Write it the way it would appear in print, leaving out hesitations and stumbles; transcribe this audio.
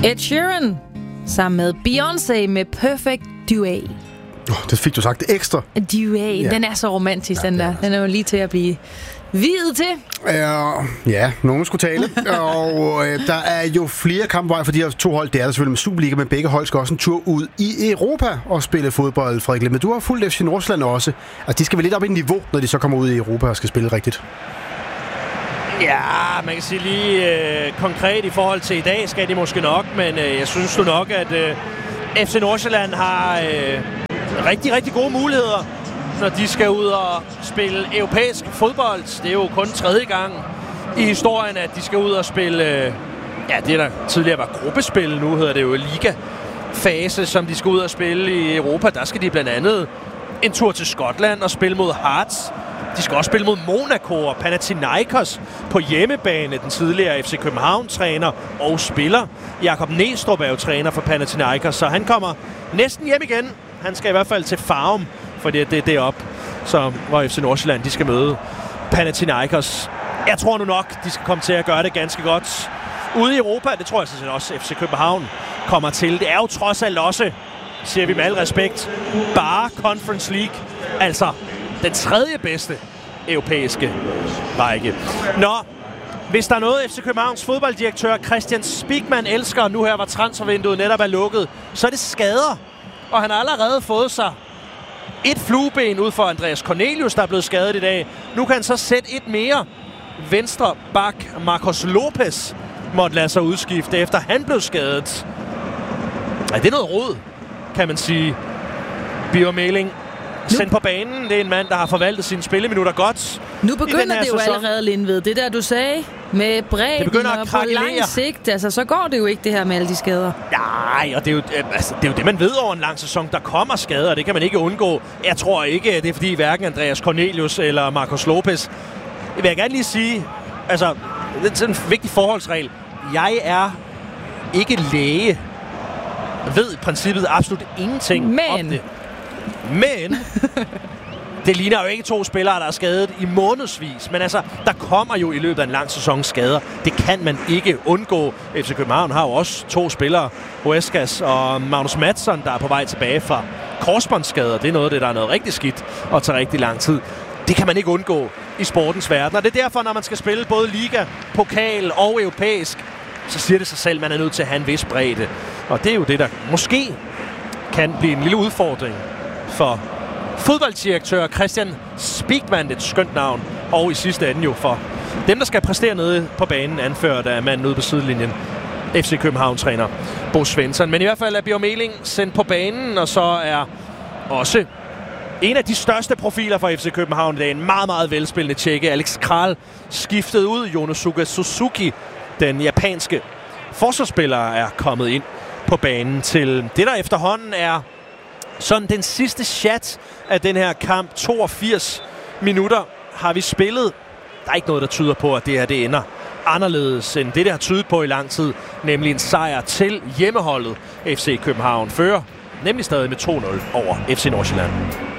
Ed Sheeran sammen med Beyoncé med Perfect Duet. Det fik du sagt ekstra. Duet, ja. Den er så romantisk, den der. Den er jo lige til at blive viet til. Ja, nogen skulle tale. Og der er jo flere kampe for de her to hold. Det er der selvfølgelig med Superliga, men begge hold skal også en tur ud i Europa og spille fodbold, Frederik. Men du har fulgt FC Nordsjælland også. Altså, de skal vel lidt op i niveau, når de så kommer ud i Europa og skal spille rigtigt. Ja, man kan sige lige konkret i forhold til i dag skal de måske nok, men jeg synes jo nok, at FC Nordsjælland har rigtig, rigtig gode muligheder, når de skal ud og spille europæisk fodbold. Det er jo kun 3. gang i historien, at de skal ud og spille, det der tidligere var gruppespil, nu hedder det jo liga-fase, som de skal ud og spille i Europa. Der skal de blandt andet en tur til Skotland og spille mod Hearts. De skal også spille mod Monaco og Panathinaikos på hjemmebane. Den tidligere FC København-træner og spiller Jakob Næstrup er jo træner for Panathinaikos, så han kommer næsten hjem igen. Han skal i hvert fald til Farum, for det er deroppe, hvor FC Nordsjælland de skal møde Panathinaikos. Jeg tror nu nok, de skal komme til at gøre det ganske godt ude i Europa. Det tror jeg sådan set også, FC København kommer til. Det er jo trods alt også, siger vi med al respekt, bare Conference League. Altså den 3. bedste europæiske række. Nå, hvis der er noget, FC Københavns fodbolddirektør Christian Spigman elsker, nu her hvor transfervinduet netop er lukket, så er det skader. Og han har allerede fået sig et flueben ud for Andreas Cornelius, der er blevet skadet i dag. Nu kan han så sætte et mere. Venstre bak Marcos Lopez måtte lade sig udskifte, efter han blev skadet. Ja, det er noget rod, kan man sige. Birger Meling sendt på banen. Det er en mand, der har forvaltet sine spilleminutter godt. Nu begynder det jo allerede, Lindved. Det der, du sagde med bredden og på lang sigt. Altså, så går det jo ikke, det her med alle de skader. Nej, og det er jo det, man ved over en lang sæson. Der kommer skader, det kan man ikke undgå. Jeg tror ikke, det er fordi hverken Andreas Cornelius eller Marcos Lopez. Jeg vil gerne lige sige, altså, det er sådan en vigtig forholdsregel. Jeg er ikke læge. Jeg ved i princippet absolut ingenting om det. Men det ligner jo ikke 2 spillere, der er skadet i månedsvis. Men altså, der kommer jo i løbet af en lang sæson skader. Det kan man ikke undgå. FC København har jo også 2 spillere, Huescas og Magnus Madsson, der er på vej tilbage fra korsbåndsskader. Det er noget af det, der er noget rigtig skidt og tager rigtig lang tid. Det kan man ikke undgå i sportens verden. Og det er derfor, når man skal spille både liga, pokal og europæisk, så siger det sig selv, at man er nødt til at have en vis bredde. Og det er jo det, der måske kan blive en lille udfordring for fodbolddirektør Christian Spigman, et skønt navn, og i sidste ende jo for dem, der skal præstere nede på banen, anført af manden ude på sidelinjen, FC København-træner Bo Svensson. Men i hvert fald er Birger Meling sendt på banen, og så er også en af de største profiler for FC København i dag, en meget, meget velspillende tjekke, Alex Kral, skiftet ud. Yonosuke Suzuki, den japanske forsvarsspiller, er kommet ind på banen til det, der efterhånden er sådan den sidste chat af den her kamp. 82 minutter har vi spillet. Der er ikke noget, der tyder på, at det her det ender anderledes end det har tydet på i lang tid. Nemlig en sejr til hjemmeholdet. FC København fører nemlig stadig med 2-0 over FC Nordsjælland.